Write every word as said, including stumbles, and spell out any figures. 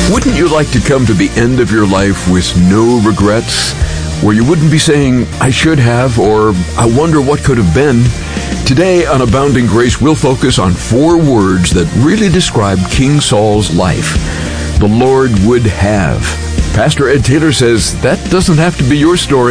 Wouldn't you like to come to the end of your life with no regrets? Where you wouldn't be saying, I should have, or I wonder what could have been? Today on Abounding Grace, we'll focus on four words that really describe King Saul's life. The Lord would have. Pastor Ed Taylor says that doesn't have to be your story.